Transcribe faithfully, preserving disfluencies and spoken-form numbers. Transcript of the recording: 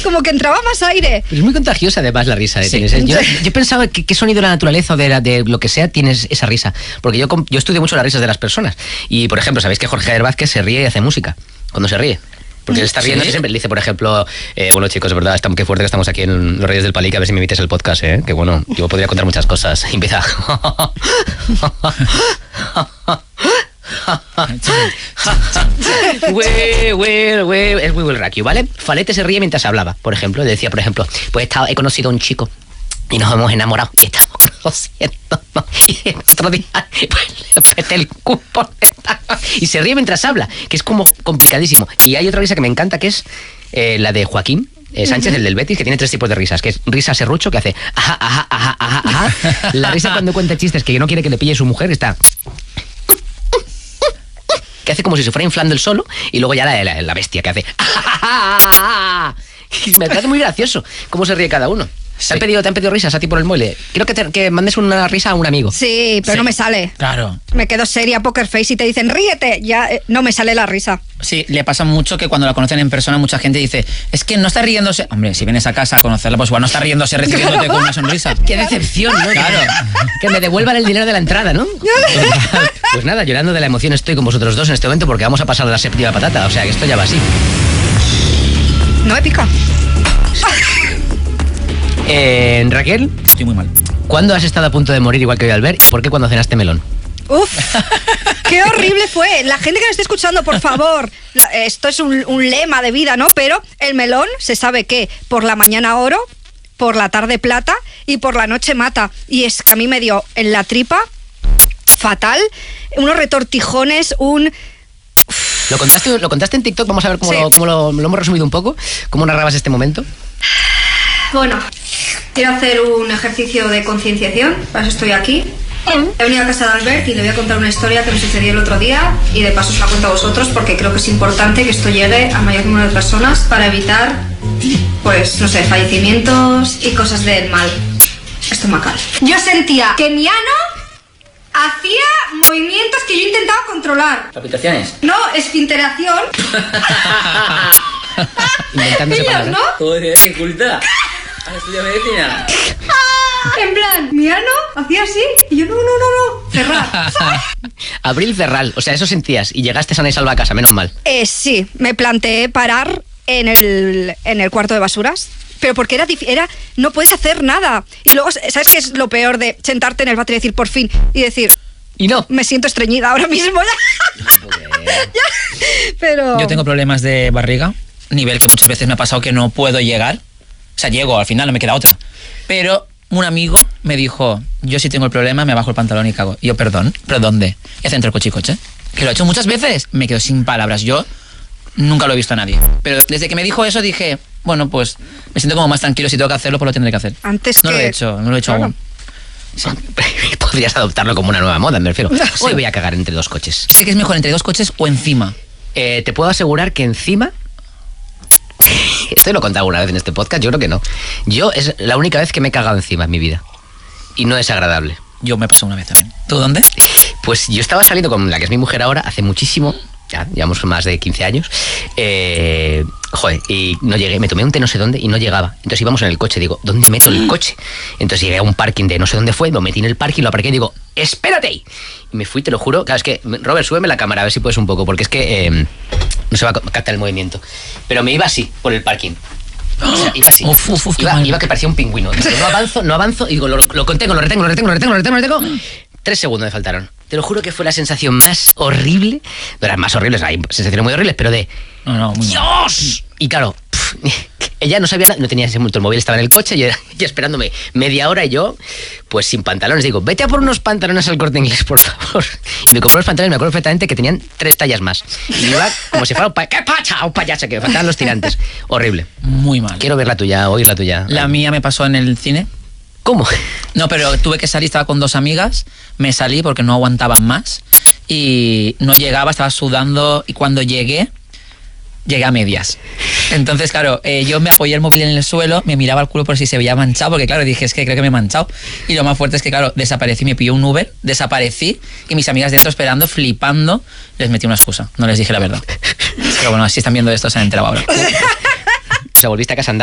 como que entraba más aire. Pero es muy contagiosa además la risa. ¿eh? Sí. Tienes, yo, yo pensaba que qué sonido de la naturaleza o de, la, de lo que sea tienes esa risa. Porque yo, yo estudio mucho las risas de las personas. Y, por ejemplo, sabéis que Jorge Javier Vázquez se ríe y hace música cuando se ríe. Porque él está riendo ¿Sí? siempre. Él dice, por ejemplo, eh, bueno, chicos, de verdad, estamos, qué fuerte que estamos aquí en Los Reyes del Palique, a ver si me invites el podcast, ¿eh? Que bueno, yo podría contar muchas cosas. Y empieza... we, we, we, es We Will Rock You, ¿vale? Falete se ríe mientras hablaba, por ejemplo. Le decía, por ejemplo, pues he, estado, he conocido a un chico y nos hemos enamorado y estamos conociendo, ¿no? Y el otro día pues, le apreté el cupo y se ríe mientras habla, que es como complicadísimo. Y hay otra risa que me encanta, que es eh, la de Joaquín eh, Sánchez, uh-huh. el del Betis, que tiene tres tipos de risas, que es risa serrucho, que hace ajá, ajá, ajá, ajá, ajá. La risa cuando cuenta chistes que no quiere que le pille su mujer está... que hace como si se fuera inflando el solo, y luego ya la, la, la bestia que hace... Y me parece muy gracioso cómo se ríe cada uno. Sí. ¿Te, han pedido, ¿Te han pedido risas a ti por el muelle? Quiero que, te, que mandes una risa a un amigo. Sí, pero sí. no me sale. Claro. Me quedo seria, poker face, y te dicen, ríete. Ya eh, no me sale la risa. Sí, le pasa mucho que cuando la conocen en persona, mucha gente dice, es que no está riéndose. Hombre, si vienes a casa a conocerla, pues igual no está riéndose recibiéndote con una sonrisa. Qué decepción, ¿no? Claro. Que me devuelvan el dinero de la entrada, ¿no? Pues nada, llorando de la emoción estoy con vosotros dos en este momento porque vamos a pasar a la séptima patata. O sea, que esto ya va así. No épica. Eh, Raquel, estoy muy mal. ¿Cuándo has estado a punto de morir igual que hoy Albert? ¿Y por qué cuando cenaste melón? Uf, qué horrible fue. La gente que me esté escuchando, por favor, esto es un, un lema de vida, ¿no? Pero el melón se sabe que por la mañana oro, por la tarde plata y por la noche mata. Y es que a mí me dio en la tripa fatal, unos retortijones, un... ¿Lo contaste, lo contaste en TikTok? Vamos a ver cómo, sí. lo, cómo lo, lo hemos resumido un poco. ¿Cómo narrabas este momento? Bueno, quiero hacer un ejercicio de concienciación, para eso estoy aquí. He venido a casa de Albert y le voy a contar una historia que me sucedió el otro día y de paso os la cuento a vosotros porque creo que es importante que esto llegue a mayor número de personas para evitar, pues, no sé, fallecimientos y cosas del mal estomacal. Yo sentía que mi ano hacía movimientos que yo intentaba controlar. ¿Palpitaciones? No, esfinteración. Inventándose palabras, ¿no? Joder, qué culta. ¿Has estudiado medicina? En plan, mi ano hacía así y yo no, no, no, no, cerrar. Abril Ferral, o sea, eso sentías y llegaste sana y salva a casa, menos mal. Eh, sí, me planteé parar en el, en el cuarto de basuras, pero porque era, era, no podía hacer nada. Y luego, ¿sabes qué es lo peor de sentarte en el váter y decir por fin? Y decir... Y no. Me siento estreñida ahora mismo ya. ya. Pero... Yo tengo problemas de barriga, nivel que muchas veces me ha pasado que no puedo llegar. O sea, llego, al final no me queda otra. Pero un amigo me dijo, yo si tengo el problema me bajo el pantalón y cago. Y yo, perdón, ¿pero dónde? Y hace entre el coche y coche. Que lo he hecho muchas veces. Me quedo sin palabras. Yo nunca lo he visto a nadie. Pero desde que me dijo eso dije, bueno, pues me siento como más tranquilo. Si tengo que hacerlo, pues lo tendré que hacer. Antes no que... lo he hecho, no lo he hecho claro. aún. Sí. Podrías adoptarlo como una nueva moda, me refiero. Hoy voy a cagar entre dos coches. ¿Qué es mejor, entre dos coches o encima? Eh, te puedo asegurar que encima... Esto lo he contado una vez en este podcast, yo creo que no. Yo es la única vez que me he cagado encima en mi vida. Y no es agradable. Yo me pasó una vez también. ¿Tú dónde? Pues yo estaba saliendo con la que es mi mujer ahora hace muchísimo, ya llevamos más de quince años. Eh, joder, y no llegué, me tomé un té no sé dónde y no llegaba. Entonces íbamos en el coche, digo, ¿dónde meto el coche? Entonces llegué a un parking de no sé dónde fue, lo metí en el parking, lo aparqué y digo, ¡espérate! Y me fui, te lo juro. Claro, es que, Robert, súbeme la cámara a ver si puedes un poco, porque es que eh, no se va a captar el movimiento. Pero me iba así, por el parking. O sea, iba así. Uf, uf, uf, iba, iba que parecía un pingüino. Digo, no avanzo, no avanzo. Y digo, lo, lo contengo, lo retengo, lo retengo, lo retengo, lo retengo, lo retengo. Tres segundos me faltaron. Te lo juro que fue la sensación más horrible. De las más horribles, hay sensaciones muy horribles, pero de... No, no, muy ¡Dios! Mal. Y claro, pff, ella no sabía nada, no tenía ese el móvil, estaba en el coche y yo, yo esperándome media hora y yo, pues sin pantalones. Digo, vete a por unos pantalones al Corte Inglés, por favor. Y me compré los pantalones, me acuerdo perfectamente que tenían tres tallas más. Y iba como si fuera un payaso. ¿Qué pacha? Un payaso, que me faltaban los tirantes. Horrible. Muy mal. Quiero ver la tuya, oír la tuya. La mía me pasó en el cine. ¿Cómo? No, pero tuve que salir, estaba con dos amigas, me salí porque no aguantaban más y no llegaba, estaba sudando y cuando llegué, llegué a medias. Entonces, claro, eh, yo me apoyé el móvil en el suelo, me miraba el culo por si se veía manchado, porque claro, dije, es que creo que me he manchado. Y lo más fuerte es que, claro, desaparecí, me pilló un Uber, desaparecí y mis amigas dentro esperando, flipando, les metí una excusa, no les dije la verdad. Pero bueno, si están viendo esto se han enterado ahora. O sea, volviste a casa andando.